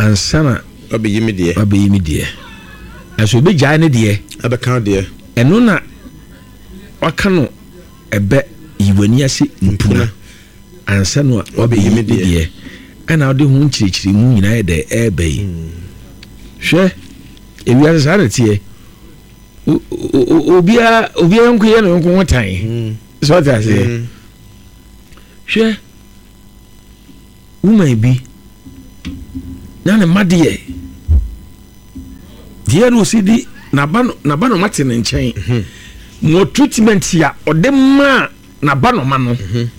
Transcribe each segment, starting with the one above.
ansana obeyimi de aso be gyaa ne de abeka de eno na waka no ebe yiwani ase mpuna ansana obeyimi de ana ode hu nchirichiri mu nyina ye de ebe yi hwe ewia sa na tie obia nko ye no nko hotan so ta se hwe woman bi na ne madie die no si di na ba no mate ne nchen no treatment ya ode ma na ba no ma no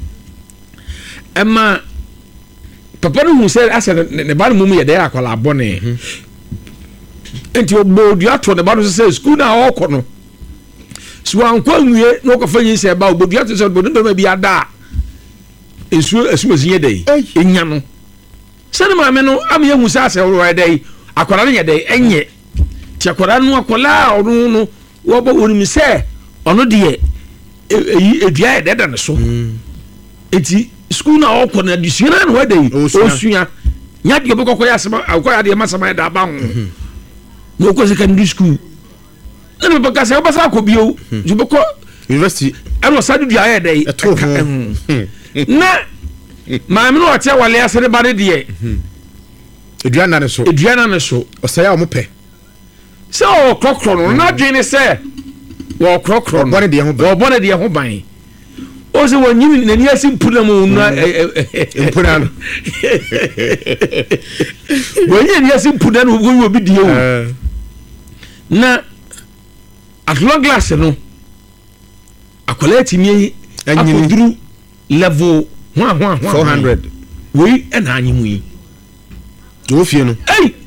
ema papa no hu se asa ne ba no mu ye de akwala abone enti obodu ato ne ba no se school na okọ no so ankwa nwie no ko fanyi se ba obodu ato se obodu no bi ada esu ezinye dey enya no sene ma me no am ye hu se asa wo dey akwala no ye dey enye ti akwala no akwala onu no wo bo woni mi se ono de edua e deda ne so enti school na okọ na disuna no dey osua nya de obekọ ya asema akwala de masama da ba ho no ko secondary school na me baka se obasa akobio jubekọ university eno sadu dia e dey na ma me no ate wale ase ne ba de eduana ne so osaya omope se o krokro no na dwene se wo krokro no bone de ho ban o se wo nyimi na ni asimpuna mu na empuna no wo nyimi asimpuna no wo obi die o na at long glass no akola timi akuduru level 400 we na anyimu yi do fie no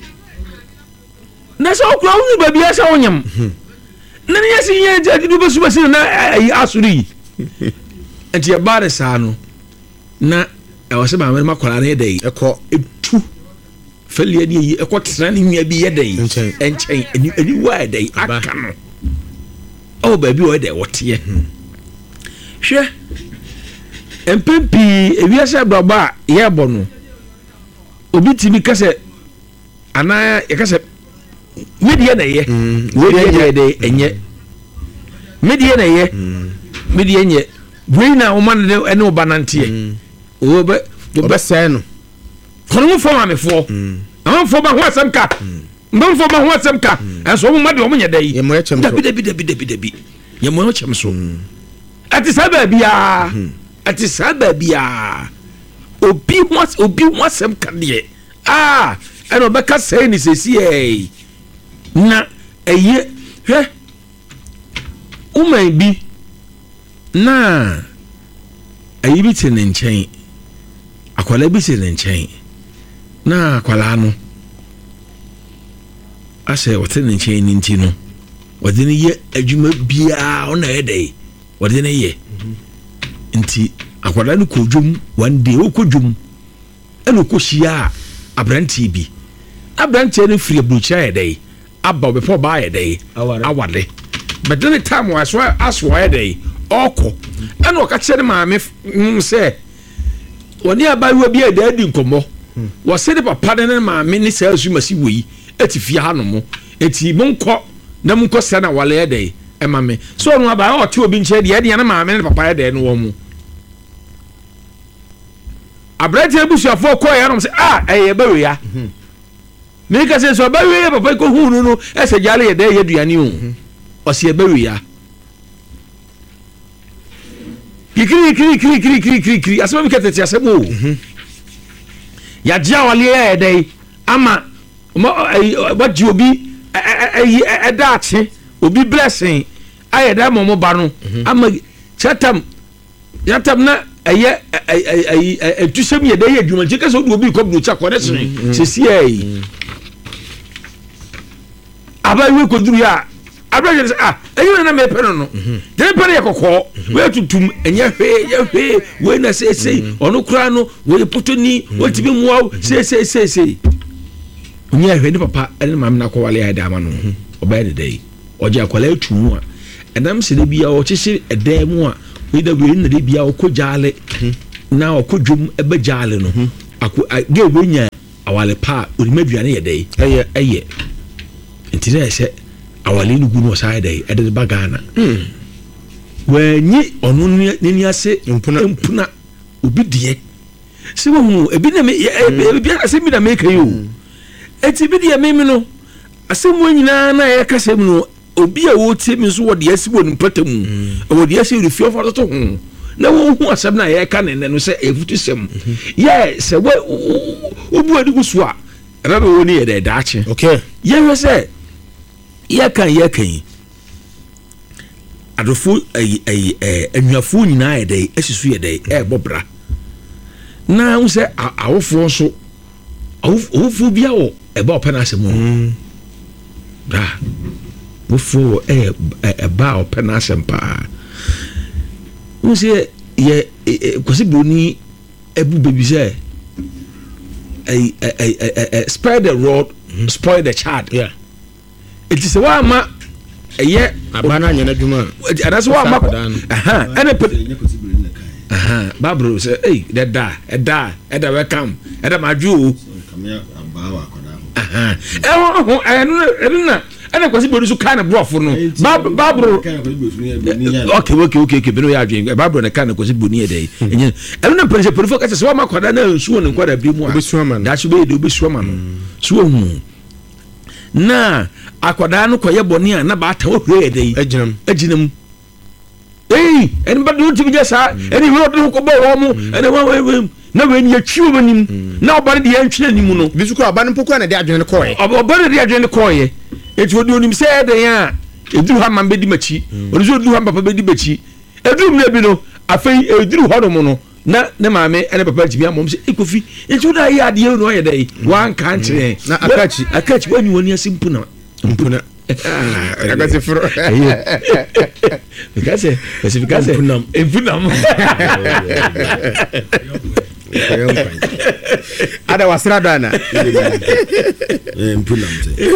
na so okura unu ba bia sa wonyam na ne yesi nya jadi do besu besi na asuri enti e bare sa no na e wo se ba me makola na yedai ekọ etu felia ni yi ekọ tsena ni nwa bi yedai enchen eni wa yedai aka no o ba bi o yedai wote hwe empempi ewiase baba ye bo no obi timi kase ana ye kase media na ye media de enye media na ye media enye buina o man de ene obanantie o be say no kono fo ma me fo am fo ba ho asem ka mbam fo ba ho asem ka enso mo ma de o mo nyedai ye mo ye chem so dabi ye mo ye chem so ati saba bia obi mo asem ka de eno be ka say ni sesi na eye hwe woman bi na ayi bi tene nchen akwala bi tene nchen na akwala no ase wotene nchen ni ntino wode ne ye adwuma bia ona yedai wode ne ye nti akwala no kodwum one day okodwum eno koshia abranti bi abranti no free abrucha yedai aba before buy day awade but then the time was why day oko and o ka kire ma me say woni aba we bia da di nkomo wo se de papa de ma me ni say asumasi woyi ati ha no mo eti monko na monko se na wale day e ma me so no aba o te obi nche de na ma me ne papa de no wo mu abrati ebusuafo ko ya no say eye ba we ya me ka se so ba we papa ko hunu no ese jale ye de ye duane o o se ba we ya kiri asema bikete ti asemo ya dia wale ye de ama waji obi edaache obi blessing ayeda momo ba no ama chatam na eye etusem ye de ye adwuma je kase obi ko blu cha kode se se abawe ko duru ya abraje se eyi na me peno no de pere ye kokko we tutum enye hwe we na se onu kura no we potoni we tibi muaw se onye hwe ni papa ene mam na ko wale ya da ma no oba de dai oje akwala etumu a enam se de bia o chichi edem mu a we da we na de bia o ko jale na o ko dwum ebe jale no ge we nya awale pa onima duane ye dey eye enti na ehye awale no gu no sa dey e de ba Ghana wanyi ono ni ase empuna obi die se wo hu ebi na me ebi ase bi na me kai o eti bi de me no ase mo nyina na ye kase mu no obi a wo tie me so wo de ase wo nipatam wo de ase refio fa to hu na wo hu asem na ye ka ne no se efutu sem ye se wo obu adigu so a ebe be wo ni ye de daache okay ye we se ye kan adofo anwafo nyina ye de asisu ye de bobra na wo se awofo so awofo bia wo eba opena asem da wofo ba opena asem pa wo se ye kwasi boni ebu baby say spare the rod spoil the child it is wa ma eye abana nyana dwuma that's wa ma ene babro say eda welcome eda maju abawa koda ene kwasi boni so kana brofo no babro okay bino ya adwen babro na kana kwasi boni e dey enye eno na pere pere focus so ma kwada na nsuo ne kwada bi mu a da so be do be suama no so hu na akwada no koye boni a na ba ta ohwe e dey aginam ene ba do tibi jesa ene wo do ko bo wo mu ene wa na we ni atwiwo banim na obare de antwe anim no bi su ko abane poko na de adwen ne koye obare de adwen ne koye eti odi onim se de ya eduru ha man bedi machi oni so eduru ha papa bedi bachi eduru na bi no afei eduru ho no mo no na ne maame ene papa jibi amom se ekofi eti oda ya ade no ye dai wan kan kire na akachi wani woni asimpuna akase fro because empuna ada wasra dana empuna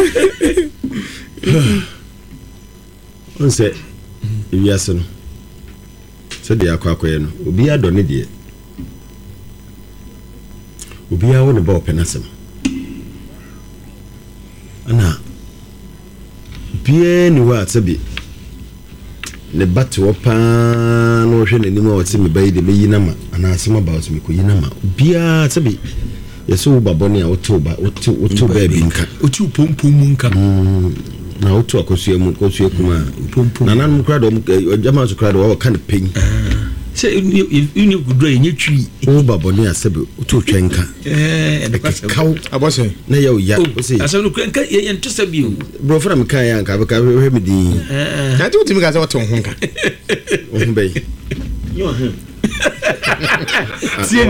onse ewiase no se de akwakoye no obi adone de obi awo ne ba openasem ana bien wa sabi ne batwo pa no hwe ne nima wote me bayi de meyi na ma ana asema ba wote me ko yi na ma bia sabi yeso babone a woto ba bi nka otu pompom mu nka na woto akosua mu kosua kuma pompom na nan kra do jama so kra do wa kan pen se uni gudro yenye twi o babone a sabi woto twenka kaw abose na ya o ya o se asa no kranka yen to sabi o bro fra me kan ya nka be ka hwe me din na ti utimi ga za woto ho nka o hu bey yo ha tieni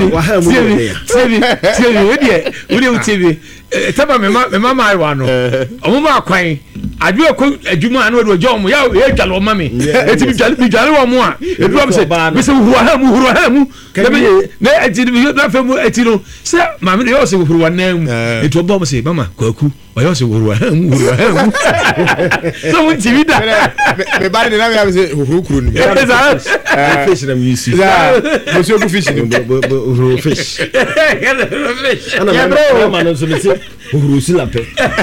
we uti taba me mama iwa no omo akwan adwe ko adwuma anu do jom ya dwalo mama eti bi dwalo wo mo a edu am se bi se huru ha mu na eti na fa mu eti no se mama de yo se huru wa na mu eti obo mo se mama kwaku o yo se huru ha mu so mu ti vida me ba de na me se huru kuru ni fish na mi si mo se ku fish ni huru fish ana mama no so me se huru si la pe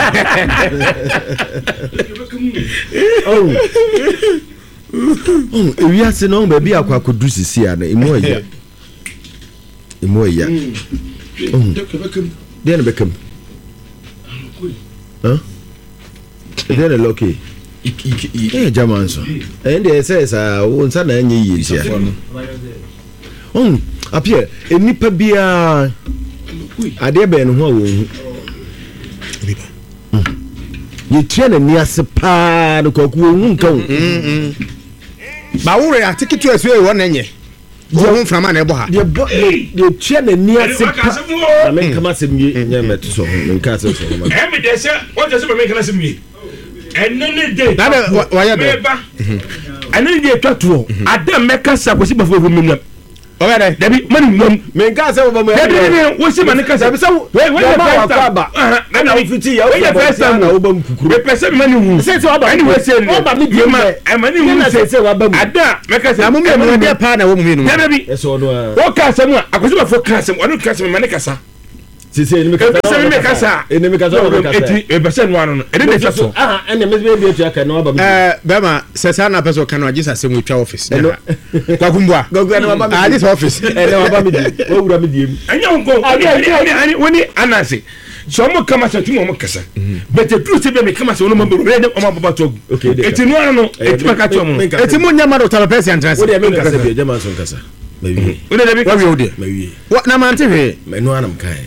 ewi ase no ba bi akwa kodu sisi a na emo ya de na bekam de na loki jaman so ende say won sa na anye yi tia apia enipa bia ade be no ho wo hu ye tiana ni ase pa no kwaku wo nka wo ba wo re atiketu asu e wo na nye wo hu frama na ebo ha ye tiana ni ase pa na men kama se mi nya meto so men ka se so ma me de se o je se me kala se mi enene de na wa ya de enene de twatuo adam meka sa kwesi bafo hu minam o ya de dabi mani nom men ka se wo ma dabi wo se mani ka sa bi sa we ma kwa ba na fiti ya we first time na wo ba mkukuru we pese mani hu se se wa ba anyway se wo ba mi di ma mani hu se wa ba mu ada meka sa na mu me de pa na wo mu mi no dabi eso no wo ka sa mu akwesi bafo ka sa mu onu ka sa mani ka sa sisi ni kasa eti ebese no ano no ede de twaso ene me be etu aka na ba bema sesa na person kan waji sase mu twa office kwa kumbwa na ba me this office ene ba me di wo wura me di em anya nko ani woni anase so mo kama sa tumo mo kasa but the truth be me kama sa wono mo be re o ma baba to eti no ano no eti maka to mo eti mo nyama do tala person antrance wo de me kasa bi jama so kasa mawi wo de be kasa wo de mawi what na man tv me no anam kai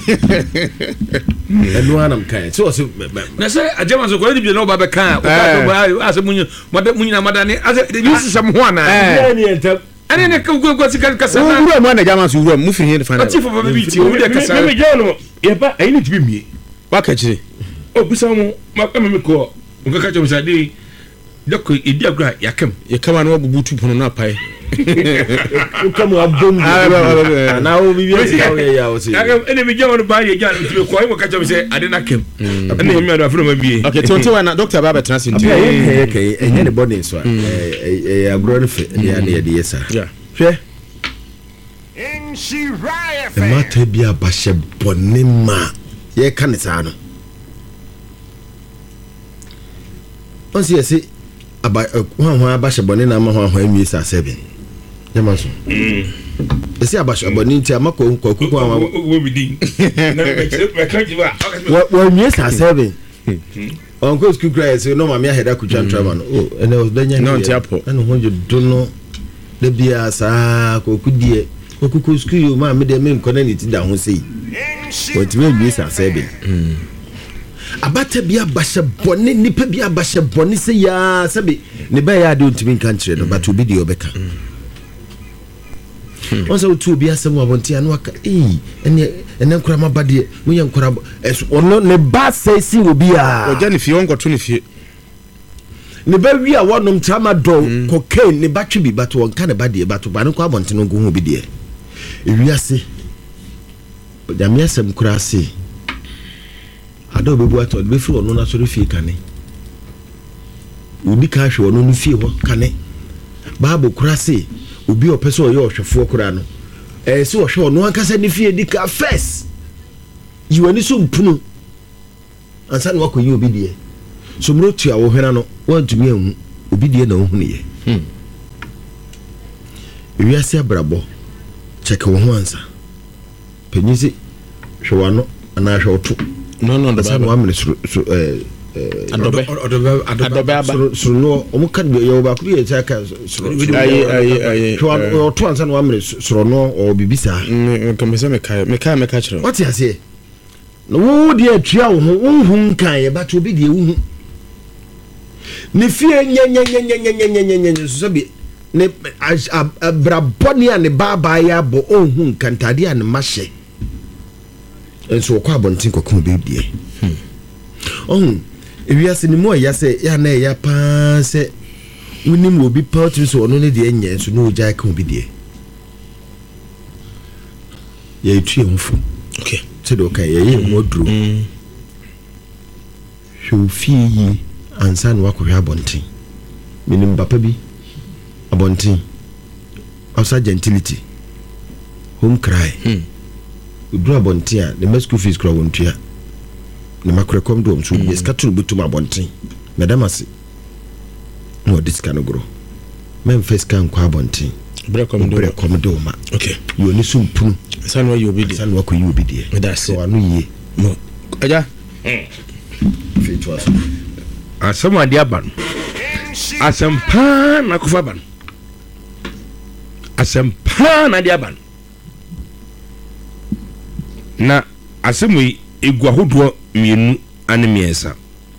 enu anam kai so na say ajama so ko de bi no ba be kan o ka to ba ase munyina madane ase de use some ho ana ni enta ani ne ko sikal kasa na wura mo na jama so wura mu fi hin fa na ati fo ba bi ti o de kasa me jano ye ba ayi ni tibi mie wa ka chire o bisa mo ma ka me ko o ka cha mo sa de doko idi agura yakam ye kama na wabubu tu pono na pai ukamu abom na o bibi ya o si ene mi jama no ba ye ja tibi ko ai mo ka cha mo se ade na kem ene mi ado afro ma bie okay tonto wa na doctor baba transit okay enye ne body so aguro no fe ya na ye de yesa hwe mata bi abahye bone ma ye ka ne sa no onsi ese aba ho abahye bone na ma ho ami sa 7 jama so ese abahye bone nti amako kwakuku wo bi din na me ka ji ba wo mi sa 7 onko school cry so no ma me aheda ku twan travel no ene o danya no nti apo ene ho je do no de bia sa kwaku die okuku school yo ma me de me nkona ni ti da ho sei woti me mi sa 7 abata bia bashe bone nipa bia bashe bone se ya sabe ne ba ya de ontimi nkan kire no but obi de obeka onso tu bia asem abonti anu aka ene nkura mabade munya nkura ono ne ba se si obi a oja ne fie onko to ne fie ne ba wi a wonom trama do cocaine ne ba twi bi but won ka ne ba de ba to ba ne ko abonti no go hu bi de ewiase ojame asem kura ase ada obebu ato be fi ono na so fie kane odi ka hwe ono no fie ho kane baabo kura ase obi opese oye ohwefo kura no se ohwe ono ankasa ne fie di ka first yiwani so mpunu ansa na wakoyi obi de so mro tua wo hwena no wantumi ahu obi de na ohu ne ye ewiase abrabo cheke wo ho ansa penyisi hwewano ana hwewoto no the baba wa minister adobe aba so no omo kan ye ba ku ye chaka so aye o to ansa wa minister no o bibisa kamese me ka chiro what you say no wo de atua wo hu nkan ye ba to bi de wo hu ne fie nya so bi ne abraboni a ne baba ya bo hu nkan tade a ne mahye enso kwa bontin kokon bebie ewiase ni mo ya se ya na ya pa se unim obi pa tu so ono ne de enye enso no oja ka obi de ya etu enfu okay se do kan ya ye modru hwofi yi ansa no akwa abontin minim papa bi abontin outside gentility home cry udru abontin a the school fees kro wontua ne makrekom do so yes katun butum abontin madam ase no diska no gro men face kan kwa abontin brekom do ma okay you ni sumpun sanwa you obedi sanwa ko you obedi so anu ye no aja fit was asama dia ban asampa na kofa ban asampa na dia ban na asemu egwa hodo mienu ane miensa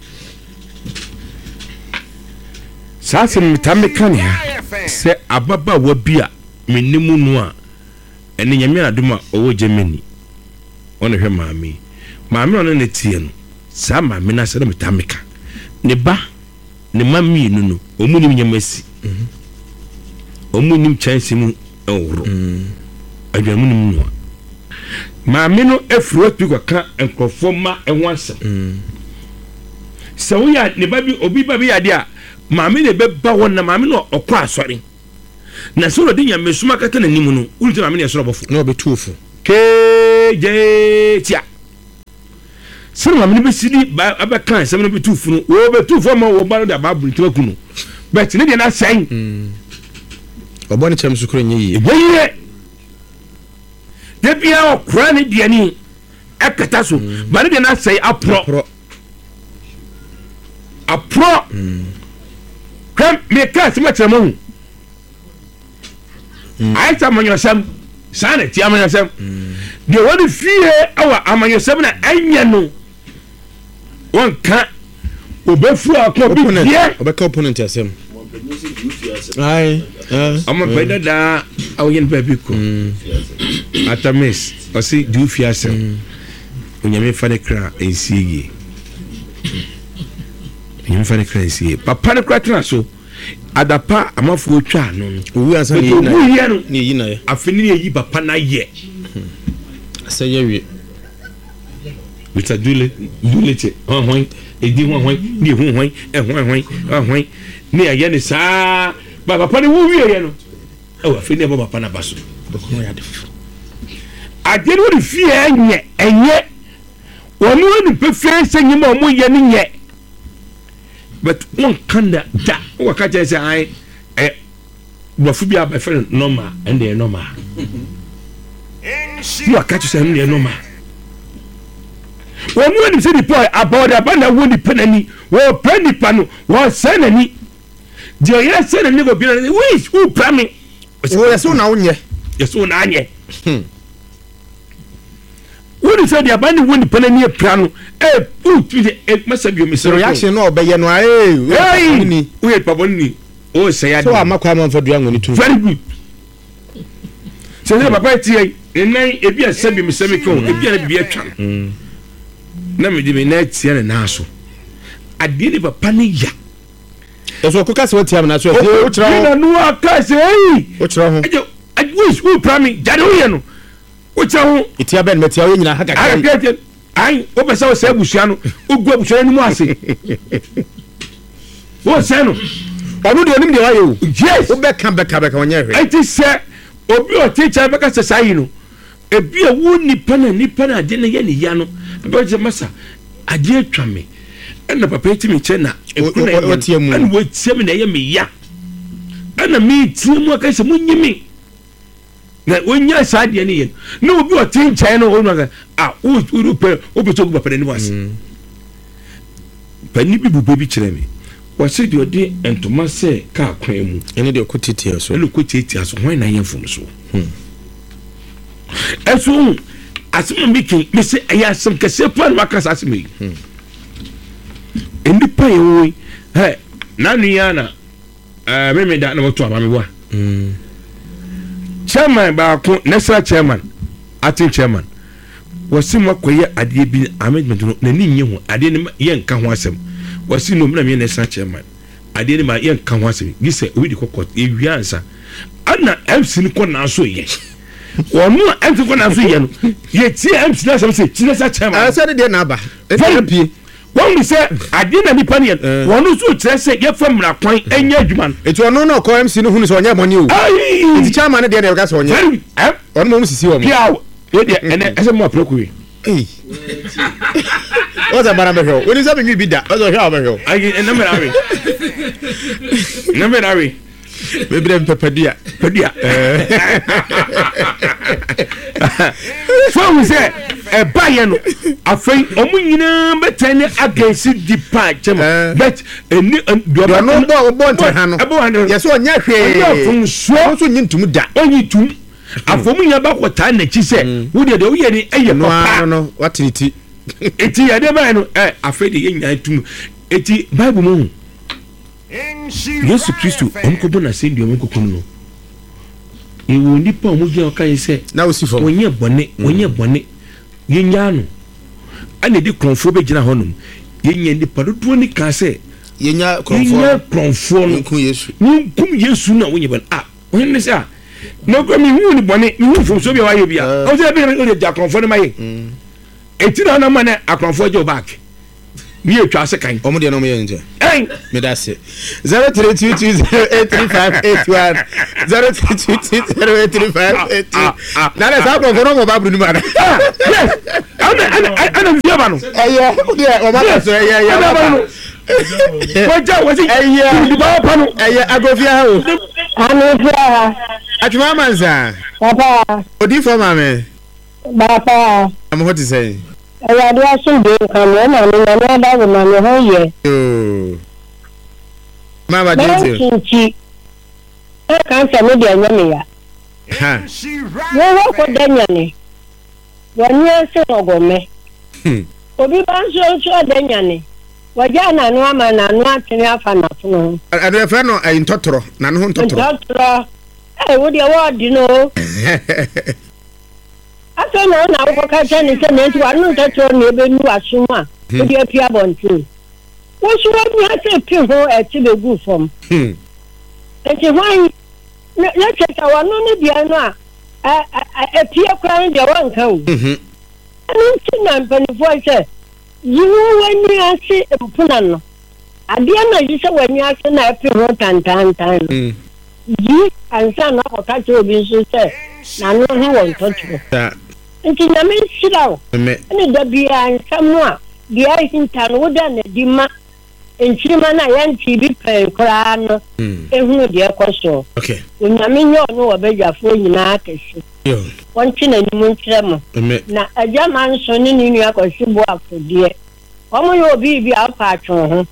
sase mitamekania se ababa wabia menimu no a ene nyame adoma owo Germany ono hwe maami ono ne tie no sa maami na se mitameka ne ba ne mami nu no omunim nyamasi omunim chance mu ewro adwamunim no maami no efuro piko ka enkrofo ma enwansa so ya ne ba bi obi ba bi ade a maami ne beba wona maami no okwa asori na so ro de nyamesuma kata na nimu no ulti maami ne soro bofo no be tufu ke je tia sema me be sidi ba abekan sema no betu funu wo betu fo ma wo ba no da ba buru tiwa kunu but ne de na sai obone chem sukuru nye yi ye de bia okra ne de ni ekata so ba ne de na sai apro kam me ka sema tremo ai ta manyosam sana ti amanyosam de woni fie awa amanyosam na anya no won ka obefu akọ bi tie obeka opponent asem ai ama beda da awen baby ko atamis o si du fie asem onyame fa ne kra ensiye onyame fa ne kra ensiye papa ne kra tena so adapa amafo otwa no owu ansa ni yi na afini ni yi papa na ye aseye wi Mr. Dulete hon edi hon ni hon hon ni aye ni sa ba papa ni wo wi ye no e wa afini ba papa na baso no ya de ade no ri fie enye wonu ni pefe senyi ma mo ye ni ye but one kanda da wo ka je say ai bofu bia ba fe normal and they normal wo ka je say no normal wonu ni se di boy about abana wo ni penani wo penny pano wo senani de ye senani go bia ni which who prami wo yeso na wonye yeso na anye woni se di abani wo ni penani e prano masabi omi so reaction no obeye no ni we paboni o say ya so amakwa man for duan woni tu very good so say papa tie enai ebi asabi mi semi ko ebi na bibia twa na me di me na tie na so ade ni papa ni ya eso ko kase wotia na so o kira ho na no akase ei o kira ho I wish who prami jare ho ye no o kira ho itia ben metia o nyina haka kan ai o pesa o se busia no o gu abusia ni mu ase o se no onu de onim de wa ye o yes o beka onye hwe enti se obi o teacher beka se sai no ebi a wo nipa na ade na ye ni ya no be je masa ade atwa me na papa eti mi che na ekuna o tie mu na wo tie me na ye me ya na me tie mu aka se munyimi na wonya saade ne ye na obi o teacher no o no o pe o be to go papa ni wase pani bi bu bi kire me wase de odi entoma se ka kwan mu ene de okotiti so ene okotiti so hwan na ye fom so eso asem mi kin me se aya asem kese pan makasa asem yi endi pa ye wo he na nuya na me da na moto aba me wa chairman ba ko national chairman acting chairman wasi makoye ade bi amendment no na ni nye ho ade ni ye nka ho asem wasi no na me national chairman ade ni ma ye nka ho asem gise obi di kokot e wiansa ana MC ni ko na so ye wonu MC ko na so ye no ye ti MC na so se national chairman a say de na ba e wọ́n mi sẹ́ adi na nipa ni yẹn wọ́n nso kyerẹ́ sẹ́ yẹ fẹ́ mìíràn kwan ẹ̀yẹ adwuma. ètò ọ̀nà náà kọ́ MC ní hun sọ ọ̀nyẹ́ mọ́ni o. ètò chairman ní diẹ ní ẹ̀ka sọ ọ̀nyẹ́. ọ̀nà mọ̀ sisi wọ̀ mu. pia o de ẹnẹ ẹsẹ mu apẹrẹ kuwi. wọ́n sọ bára bẹ̀rẹ̀ o oníṣẹ́ mi ní ibi da wọ́n sọ ọ̀hẹ́ àwọn bẹ̀rẹ̀ o. ayi ẹnẹmẹrẹ awi ẹnẹmẹrẹ awi. bẹbẹrẹ pẹpẹdua. pẹdua. fọwọ́n sẹ́ ẹ bá yẹn no afei ọmọ nyinaa bẹ tẹ ní against the part jẹmọ but ẹni dọ̀bọ̀ no bọ̀ ntẹ̀ ha no yẹsọ ọ̀nyẹ́ hwee ọ̀nyẹ́ fún sọ ọ̀nso nyi ntum da ọ̀nyi tum afọmu yẹn bá kọ taa n'ekyi sẹ wọ́n de o yẹ ni ẹ yẹ papa no watiriti eti yẹ de báyìí no ẹ afei de yẹ nyinaa tum eti báyìí mu Yesu Kristo ọmọkọ bọ na sẹ ndí ọmọkọ kọ no ewu nipa ọmọ gya ọka yẹ sẹ wọ́n yẹ bọ̀nẹ yenya no ana di kronfo be gina honom yenya nipa dodo ni ka se yenya kronfo no nkum Yesu na wonye ban won ne se no ko mi hu ni bone mi hu fo so bi wa ye bia o se be o de ja kronfo ni maye eti na na ma na akronfo je back ni etwa ase kan omo de no mo ye nje ei me da se 0322083581 0322083582 na le sa ko no mo ba bru ni ma yes ana mfia ba no eye o de o ma ka so eye wọ́n eye ìdìbò pa no eye agofia o Anufia. atuma manza Papa. odi fo ma me Papa. am what is say Eya do asunde kan mo na mi na da go na me ho ye. Mama Jente. Chinchi. E kan se me de anya me ya. Ha. Wo ko de nya ni. Wa ni se ogome. Obi ba so de nya ni. Wa ja na no ama na no atene afa na funu. Ado e fa no ai ntotoro na no ntotoro. Ntotoro. Wo de wa di no. Aso na wo ka cha ni se na nti wa no ntotoro ni ebe nu asuma. Wo de apia bontu. Wo so wa ni ase pi ho e ti be gu fom. Enti hwan na cheta wa no ni bia no a pia kwa ni de wa nka o. Nti na mpanifo se yiwo wani ase mpuna no. Ade na yi se wani ase na pi ho tantantan. Yi ansa na ko ka che obi so se na no ho won totoro. Nti na me sirawo. Ni da bia ansa mo a bia hinta no da na di ma enchirima na yanti bi pen kra no ehunu de ekoso okay onyame nyo no obejafo nyina akese yo wonti na ni muntrem na ajama nso ni ni akosi bo afodie omo yo bi afa atwon ho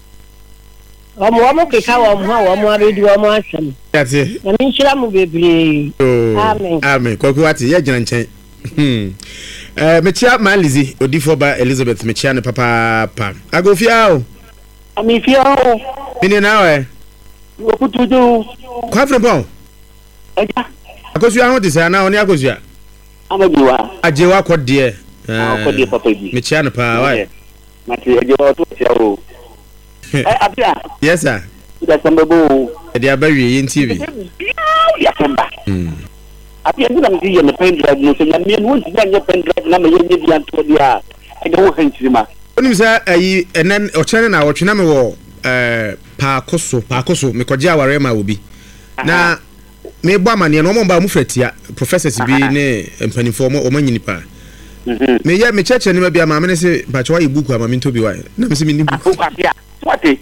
omo keka wo mo ha wo mo abedi wo mo asem yate na minchira mu bebre amen amen koku ati ye gina nchen mechia malizi odifoba Elizabeth mechia ne papa agofia o amifio mini nawe okutudu kwafre bon eja akosu ahun ti say na oni akosu amajiwa ajewa kodie kodie papa bi mechia ne pa why mati ajewa to tia o abia yes sir da sambebo e dia ba wi yin tv ya samba abia ndu na mti ye me pen drive no se na me no nti na pen drive na me ye bi anto dia e de wo hanchirima onim say ayi enen ochene na wotwena me wo paakoso me koje aware ma obi na me bo amane no mo ba mu fratia professors bi ne empanifo mo manyini pa me ye me cheche ne ma bia ma me se ba chwa ibuku ama me ntobi wa na me se me ni buku abia swati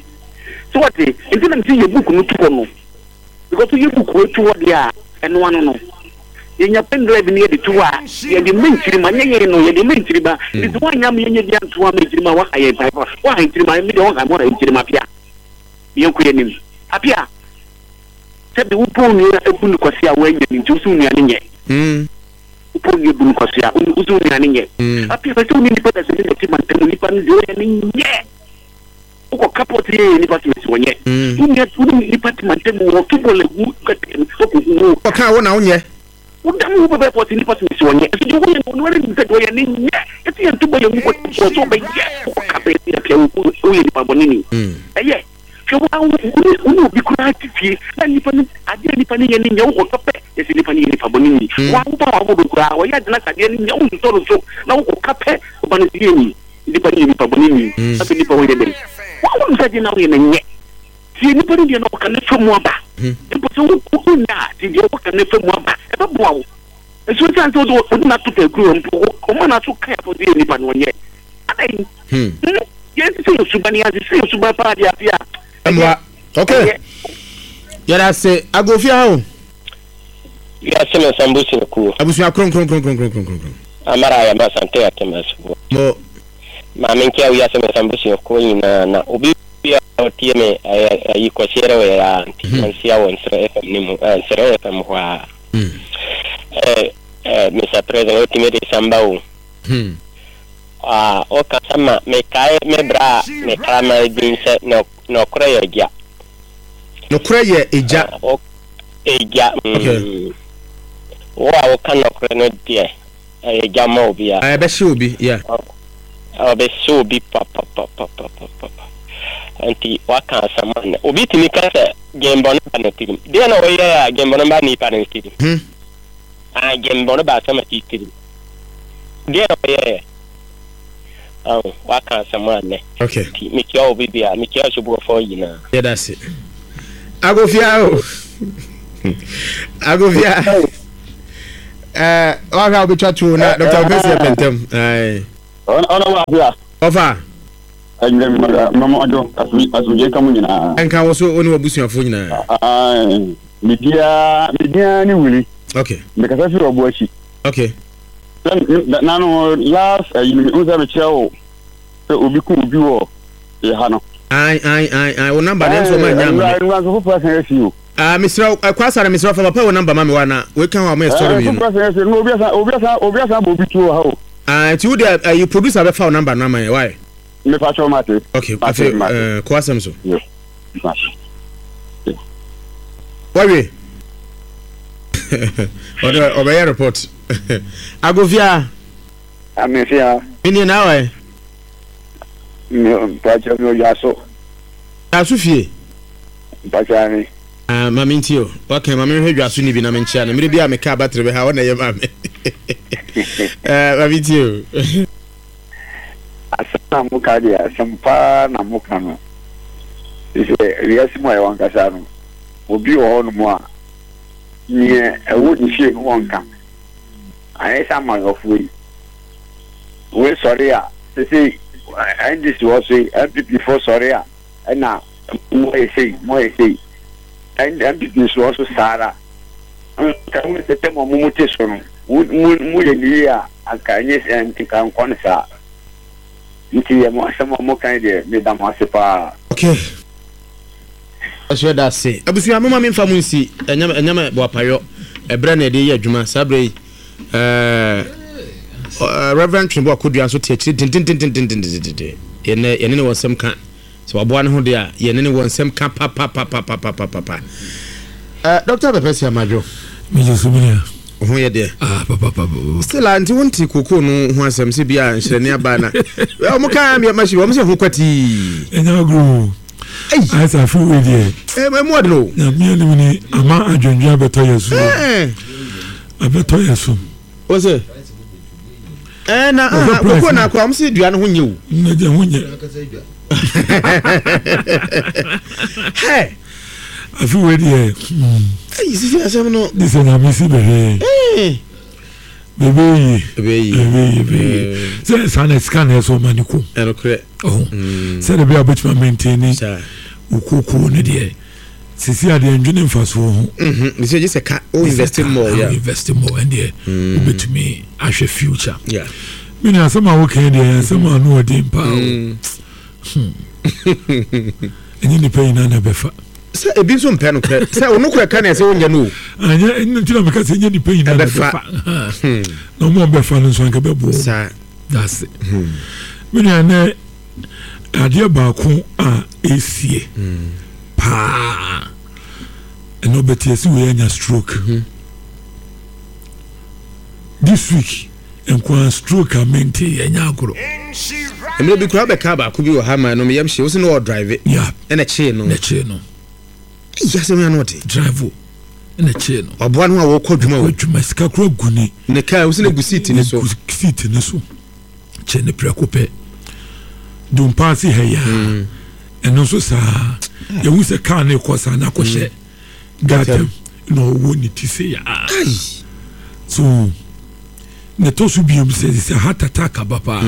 nti na mti ye buku no tuko no because ye buku etu dia eno anu no yenya pendrive ni editua ye di menchirima nyenye no ye di menchirima editua nyam yenye di antua menchirima wa aye pai wa menchirima mi de won ka mo na menchirima pia ye ku ye nim apia sebi upo ni ebunu kwasi a wenye ni ntusu ni anenye upo ni ebunu kwasi a usu ni anenye apia ba tu ni pa da se ni ti man tenu ni pa ni de ni nye uko kapoti ye ni pa ti wonye ni pa ti man tenu wo kibole gu ka tenu ko ka wo na wonye udamu bebe poti ni pati misiwonye esi wo ye no re nse do ye ni nye eti en tubo ye mu ko so be ye ko ka be ya pe o ye ni pa bonini eye ke wa unu bi kura tifi na ni pa ni ade ni pa ni ye ni nye wo ko pe esi ni pa ni ye ni pa bonini wa wo pa wo do kura wo ya de na ka de ni nye wo so so na wo ko ka pe o ba ni ye ni pa ni ye ni pa bonini afi ni pa wo ye be wa wo nse de na wo ye na nye ti ni pa ni ye no ka ne famu aba so wo na ti de wo ka ne famu aba boawo eso tan to do na to tekru mpo o ma na to ka for dey ni pan wonye adai yes se subani as se suba pa dia pia amwa okay yara se agofia o ya se me sambusi ku abusu akron amara ya masante atemasu mo ma menkia ya se me sambusi ku ina na obi ya otieme ayi ko shere we ya antia won sere fm ni mu sere fm kwa Mr. President ultimate sambao o kasama me kai me bra me kama dinse no kroye ja no kroye eja eja o kan no kroye no die eja ma obi a be shi obi yeah o be so bi pa anti waka sama obi timi kasa gembo no panetim dia no ya gembo no ba ni panetim gembo no ba sama titiri dia no ye waka samane okay mikia obibia mikia shobo for yina yeah that's it agofia all be chat to na Dr. Bessie Bentem ai ona wa bia ofa ajle mama ado asuje kamu nyina enka wo so oni wabusuafo nyina media ni wuli okay me kasa fi obo achi okay na no last you uza be chao obi ku obi wo e ha no ai wo number dem so ma nya me nwa so for person you Mr. Kwasa na Mr. Fa papa wo number ma me wana we kan wa me story you no obi asa bobi tu ha o ti wo dey you producer be fa wo number na man why me fa show mate okay Kwasa so yes why Obe report. Agovia. Amefia. Mini nawe. Mpacha mi yaso. Asufie. Mpacha ni. Mami ntio. Okay, mami hwedwa so ni bi na menchia na. Mire bia me ka battery be ha wona ye mami. Mami ntio. Asa muka dia, sampa na muka no. Ise riasi mo ya wankasa no. Obi wo no mo a nye ewo nfie no wonka ai sama ofui we sorry a say and this was say MPP for sorry a na mo say and MPP so also sara kan we tete mo muti so no mu ye ni a akanye enti kan kon sa nti ye mo asema mo kan de me da mo asepa okay aswe say abusu amama me mfa munsi enyama bo apayo ebra na de ye adwuma sabre Reverend Trimbo akudua so tie tin yene ne wonsem ka so aboa ne ho de a yene ne wonsem ka pa Dr. Bepesi Amajo me je sumia ho ye de papa still anti wonti koko no ho asem se bia nhyerene aba na o mo ka am machi o mo se ho kwati enya gro ai sa fu we de mo de no na mi ni ama adwendwa beto yesu abeto yesu o se na koko na kwa mo se dua no ho nye o na je ho nye hey afu we de si asem no this na mi si be bebe say sana scan so maniku eno kre say the be abetuma maintain ukuku ne de sisi ade ndwene mfaso ho we say just a investing more investing more and there betumi ahwe future yeah me na sama wo kan de sama no odi mpa enyi ni pay na befa say ebi so mpa no kre say onu kre kan say onya no anya nti na meka say enyi ni pay na befa no mo befa no so anka bebo sa that's it me na ade ba ko a esie pa eno betiesi we anya stroke this week enkwa stroke amenti anya agro emre bi kura be ka ba ko bi wo ha ma no me yam hye wo se no drive yeah na che no yes me no de drive na che no oboa no a wo kɔ dwuma wo dwuma sika kura guni ne ka wo se na gusiti ne so che ne preocupe dum pass he ya eno so sa ya wu se ka na kosa na ko hye gatem no wo ni ti se ya so ne to su biom se heart attack abapa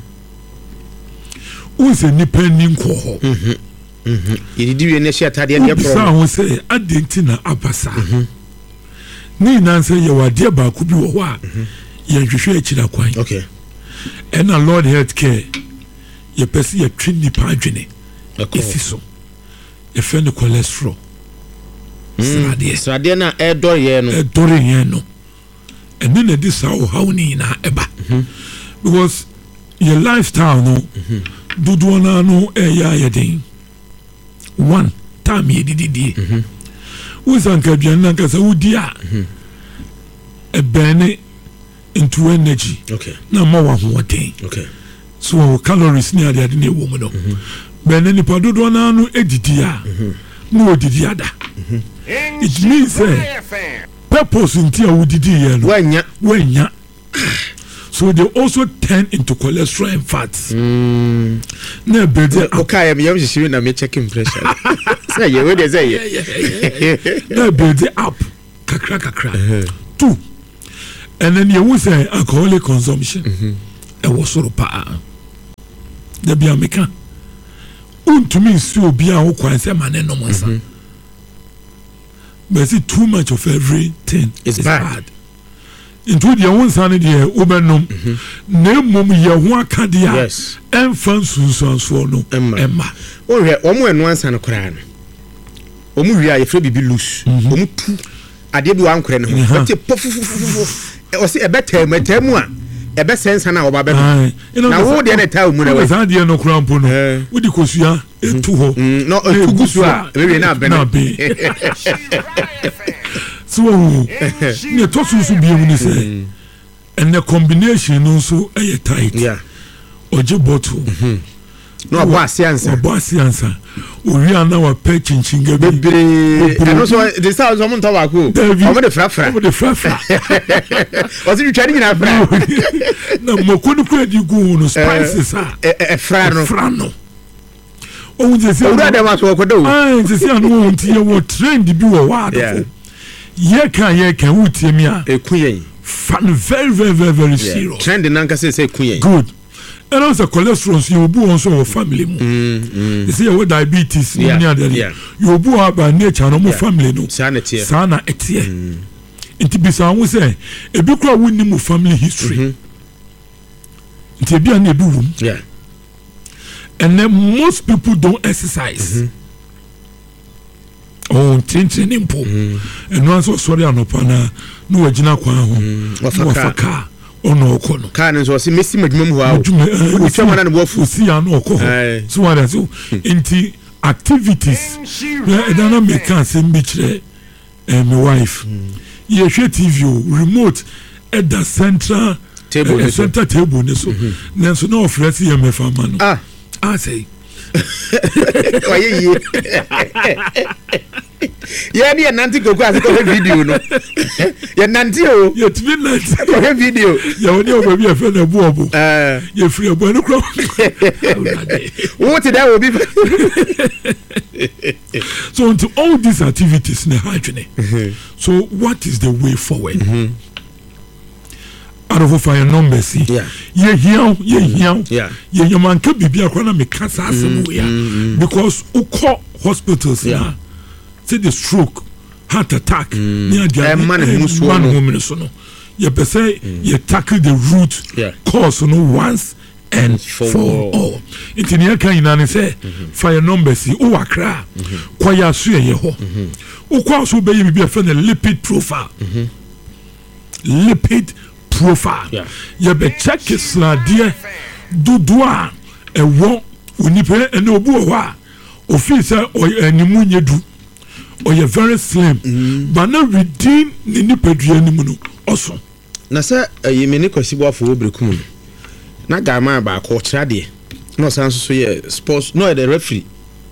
wo se ni panin ko ho yidi wie ne hye atade ne pro sa wo se adenti na abasa ni nan se ye wade ba ku bi wo ho a ye hwehwe akira kwan okay and a Lord healthcare ye pesi ye twini pa adwene efiso ye fene cholesterol srade na edor ye no and then this how ni na eba because your lifestyle no dudu na no ya ye den one time ye didi uzanka biana kasa udi a ebene into energy okay na ma wa ho den okay so calories ni ade ne wo mu no ben ni padodo na no edidi a no odidi ada it means purpose nti a wodidi ye no wanya so they also turn into cholesterol and fats. Na build up. Okay, I'm just na me checking pressure. Say you what they say. Na build up kakra. 2. And then you will say alcoholic consumption. E wo soro pa. Da bia meka. Untumi si obi a wo kwan se mane no monsa. But see, too much of everything is bad. Into the one son, the Ubenum, Nemum, Yahuaka, yes, and Fansus, so no, Emma. Oh, once and a crown. Omuria, if you be loose, I did one crown. Was a better, a best sense and our baby. Now, what did I tell you? I was idea no crampon. Would you cause to no, maybe not be. So, the tossers will be able to say, and the combination also a tight, yeah, or bottle. No, bossy answer, we are now a patch in Chinga, and also the sounds of Montabaco, over the frafra, over the frafra. Was it trying in a frano? No, Mokuno, you go on spices, a frano. Oh, the thing that was what do. I say, I won't hear what trend to be a water. Ye can woot him a queen. Fun very serious. Trend in Anka say queen. Good. And also cholesterol, you will be also a family. You see, what diabetes, you will be by nature, no more family, no sanity, sana etie. It be some say a big crowd winning family history. It be a nebu. Yeah. And then most people don't exercise. Oh, tintin impo. And once was sorry on upana, no agina kwa wafaka. Oh no, kono. Canons was missing Majmum, which someone and wolf will see an oko. So what I so into activities. I don't make cancer bitch and my wife. You share TV remote at the central table, center table. So no fresh here, my family. I say. Yeah, ni nanti go kwa ko video no. Ya nanti o. Ya tv nanti ko video. Ya woni o baby afa na buobo. Ya free abo no kro. What that will be. So into all these activities na hygiene. So what is the way forward? Out of fire numbers, yeah, yeah, man can be a me cancer because uko hospitals, yeah, say the stroke, heart attack, near the man woman, so no, you say you tackle the root cause no once and for all. It's in your kind of say fire numbers, oh, I cry, quite swear ye ho, uko so be a friend lipid profile, lipid profile. You be check his dear Dudua a won unipe and no boa officer or any munye do or you're very slim, but not redeem the nipedri anymore. Also, Nasa you may not see what for Obrekum. Not Gama by court tradi. No sounds so ye sports, no the referee.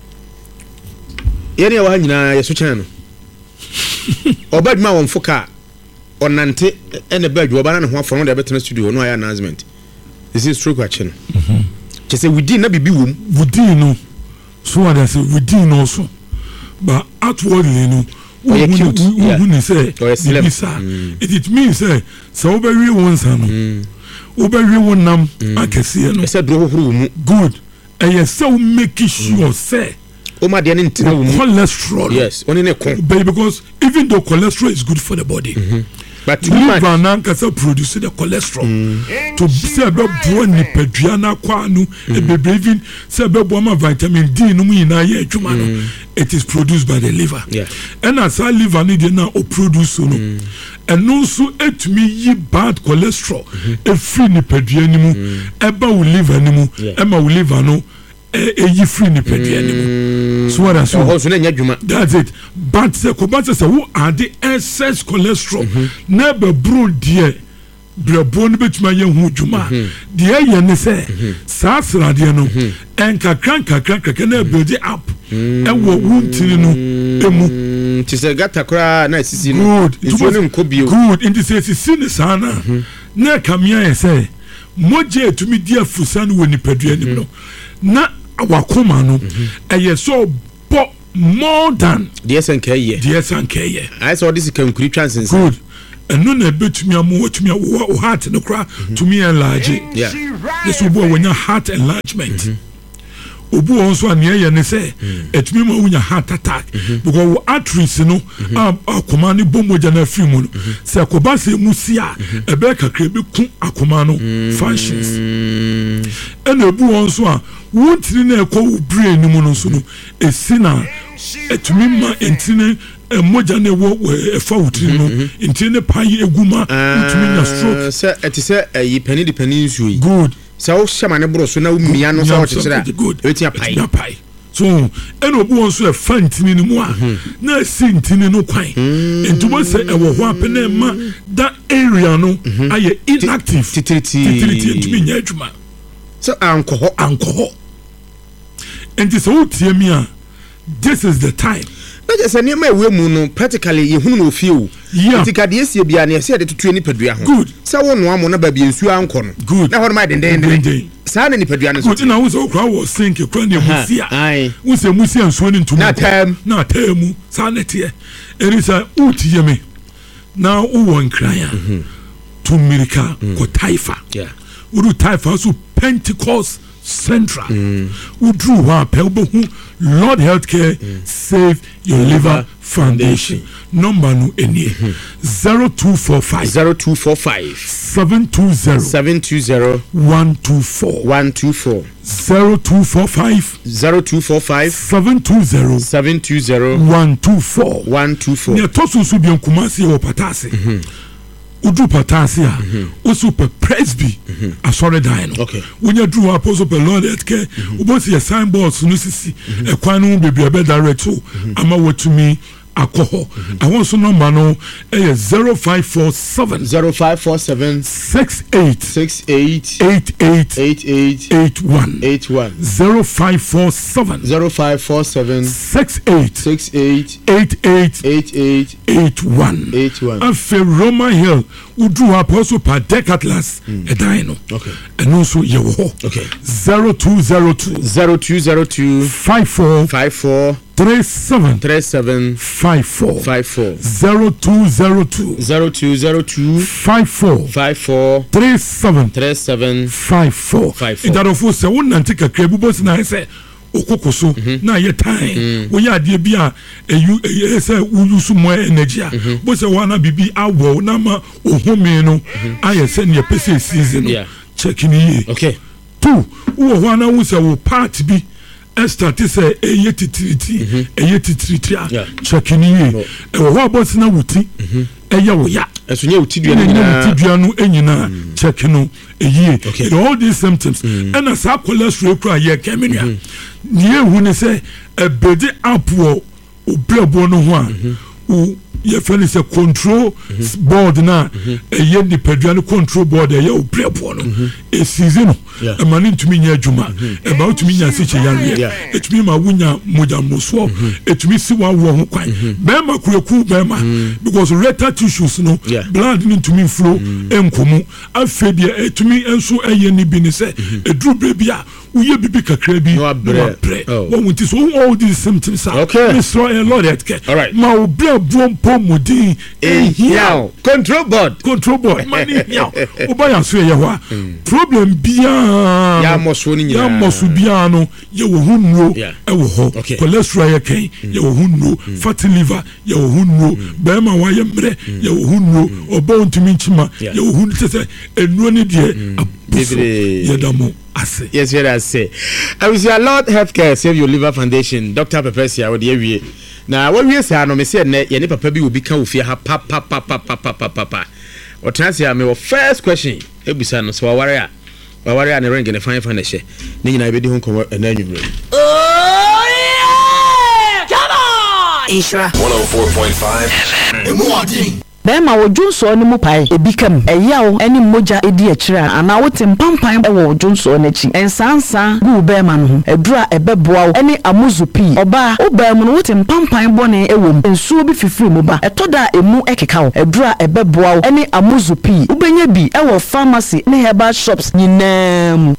Any one ya channel. Or bad man on Foka. On Nante and the bed, you are one from the better studio, no announcement. This is true question. Just say we did not be womb, we didn't know. So I say we didn't also, but outwardly, no, we say, it means, so very one son, very one num, I can see, I said, good, and you so making sure, say. Cholesterol, yes, only because even though cholesterol is good for the body, but liver now can produce the cholesterol to say about bone pediana kwanu even say about vitamin D no mu na ye adwuma no it is produced by the liver, and as our liver need now produce no and also it me yi bad cholesterol e free ni pediana mu eba wo liver ni mu ema wo liver no e free ni pediana mu. So what I saw, that's it. But the who are the excess cholesterol? Never brood dear, brebon bet my young juma. Dear Yanese, Sasra diano, and Kakranka can build it up. And what won't you know? Tis a gata cry, nice. Good, it wasn't good. In this case, it's Sinisana. na kamia yɛ moje etumi di afusa no wɔ nipadua nim no na wakoma no ɛyɛ so bɔ more than DSNK I saw this can create chances good ɛno na ɛbɛtumi amu watumi wo heart no kora tumi enlarge this will be when your heart enlargement obu also aneyɛ ne sɛ etumi ma wonya heart attack because arteries no akoma ne bomoja na free mu no sɛ akoba sɛ musia ebe kakra be ku akoma no functions ɛna obu also a wontiri na ɛkɔ wo brain mu no so no esina etumi ma entine moja ne wo efa wutiri no entine pai eguma utumi nya stroke sɛ etise yi pani de pani nsuo yi good sɛ wo hyɛ ma ne boro so na wo mia no sɛ wo kyerɛ etia pai so ɛna obi wɔn so ɛfa ntini no mu a na esi ntini no kwan ntubo sɛ ɛwɔ hɔ apɛ ma that area no ayɛ inactive titiriti ntumi nya adwuma so ankɔ hɔ nti sɛ wotie mi a this is the time na just any my we mu no practically ye hunu no ofie o nti ka de esie bia na ye de tutu ni padua ho good sɛ wo no amo na ba bia nsu ankɔ no good na hɔ no ma denden saa na ni padua no so good na wo so kra wo sink kra na musia wo se musia nsuo ni ntumu na tamu saa na tie erisa utie me na wo won kraya to mirika ko taifa uru taifa so Pentecost Central udru wa pe obehu Lord Healthcare Save Your Liver Foundation number no eni 0245 720 124 0245 720 124 ne toso so bi nkumasi wo patase udu patase a osu pe presby asore dan no wonya dru apostle pe Lord Healthcare obosi signboards no sisi ekwan no bebi ebe direct ama watumi akoho I want so number no 0547 68 81 0547 68 81 afe Roman Hill udu apostle pa Decathlon edan no and also ye wo 0202 54 37 54 0202 54 37 54 idarofo se won nante kakra bubo se na se okokoso na ye time wo ya de bia se uyusu mo energy bo se wana bibi awo na ma ohome no aye se ne pese season check ni okay 2 wo wana wo se wo part bi Esther ti say eye titiriti checking ye e wo boss na wuti eye wo ya eso nya wuti dua no enyina check no eye all these symptoms and as a cholesterol kra ye kemenua ni ehu ne say e bedi apo obrebo no ho a ye feel say control board na eye ni padua no control board eye obrebo no e season e mani ntumi nya adwuma e ba utumi nya siche yare etumi ma wunya moja moso etumi si wa wo ho kwan be ma kureku be ma because rectal tissues no blood ni ntumi flow enkomu afedi etumi enso eye ni bi ni say edru bebi a uye bibi kakra bi no abre wo wonti so all these symptoms are Mr. Lord Healthcare ma obrebo pomodi ehia control board mani hia obaya so ye ho problem bia ya moso ni ya moso bia no ye wo hunro e wo ho cholesterol ye kan ye wo hunro fatty liver ye wo hunro be ma wa ye mre ye wo hunro obo ntumi nchima ye wo hunro tese enuo ni de ye damo ase yes I say I was your Lord Healthcare Save Your Liver Foundation Dr. Pepesia wo de awie na wo wie sa no me se ne ye ne papa bi obi kan ofie ha pa o transia me first question ebisa no so waware a ne ring ne fan na hye ne nyina be di ho komo na anwumre oh yeah come on Isra 104.5 FM bɛrima wo dwonso no mu pae ebi kam ɛyaw ɛne mogya edi akyira ana wote mpampan ɛwɔ dwonso n'akyi ensansa gu bɛrima no ho adura ɛbɛboa wo ɛne amuzu pii ɔba wo bɛrima no wote mpampan bɔne ɛwɔ mu nsuo bi fifiri mu ba ɛtɔda emu ɛkeka wo adura ɛbɛboa wo ɛne amuzu pii wobɛnya bi ɛwɔ pharmacy ne herbal shops nyinaa mu.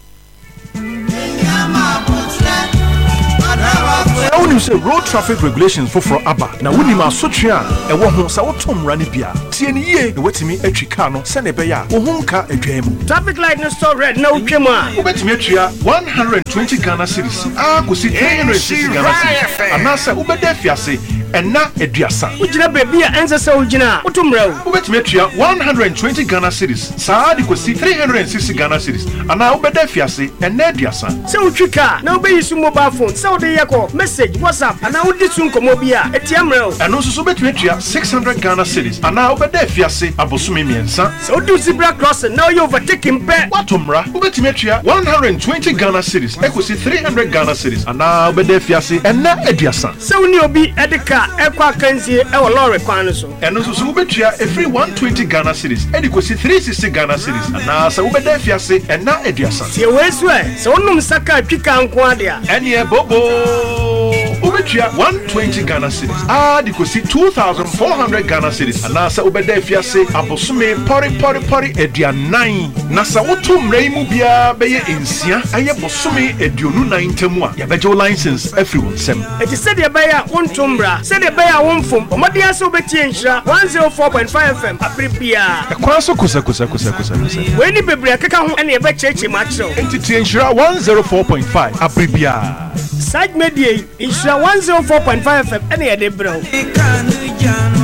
When you say road traffic regulations for Abba, now when you are such a woman, so Tom Ranibia, TNE, wait me a chicano, send a bear, Ohunka a game. Traffic light no store red, no Kima. Ubetimia 120 Ghana cities. I could see 360 Ghana cities. And Nasa Ubedefiase, and not a Diasa. Ujina baby, answer so Jina, Utumro. Ubetimia 120 Ghana cities. Saadi could see 360 Ghana cities. And now Ubedefiase, and Nediasa. So Chika, now be your mobile phone, so the Yako, message, WhatsApp, and now this soon come over here, a Tiamro. And also Ubetimia 600 Ghana cities. And now Ubedefiase, Abosumi Miensa. So do zebra crossing, now you overtaking pet. Watumra, Ubetimia 120 Ghana cities. I could see 300 Ghana cities. And now Ubedefiase, and not Ediasa. So you'll be at the car. Equa Kenzie, our law requires. And also Subetia, a free 120 Ghana cities, and you could see 360 Ghana cities, and now Subedefia say, and now Ediasa. See, where's where? So no Saka, Pika and Quadia. And yeah, Bobo. Ubetia 120 Ghana cities. Ah, you could see 2,400 Ghana cities, and now Subedefia say, Abosume, Pori, Edia 9. Nasa Utum Raimubia, Baye Insia, and Yabosume, Edionu 9 Temwa, Yabejo license, everyone sem. It is said, Yabaya, one tumbra, said a bear won't from Omadia Sobetiansha 104.5 FM. Apripia. A Quaso Kusa. When you be Bracaka and a bet church macho. Entitiansha 104.5 Apripia. Side media, Insha 104.5 FM. Any other bro.